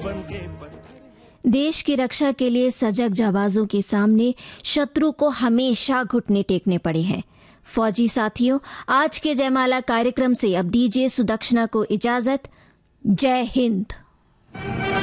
देश की रक्षा के लिए सजग जाबाजों के सामने शत्रु को हमेशा घुटने टेकने पड़े हैं। फौजी साथियों, आज के जयमाला कार्यक्रम से अब दीजिए सुदक्षिणा को इजाजत। जय हिंद।